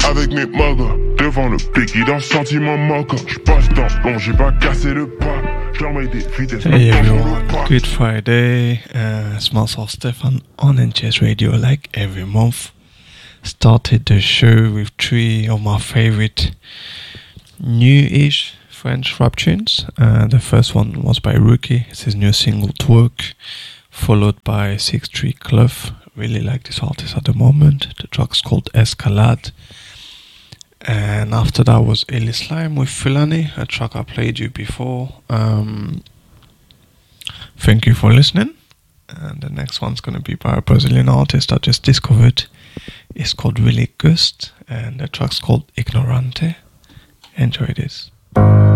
avec mes muggers. Devant le piquet d'un sentiment moqueur. J'passe dans l'ombre, j'ai pas cassé le pas. J'leur mets des vitesses. Hey everyone, Good Friday. It's myself Stefan on NJS Radio like every month. Started the show with 3 of my favorite new-ish French rap tunes. The first one was by Rookie, it's his new single Twerk, followed by 6-3 Clough. Really like this artist at the moment. The track's called Escalade. And after that was Illy Slime with Fulani, a track I played you before. Thank you for listening. And the next one's going to be by a Brazilian artist I just discovered. It's called Willy Gust, and the track's called Ignorante. Enjoy this.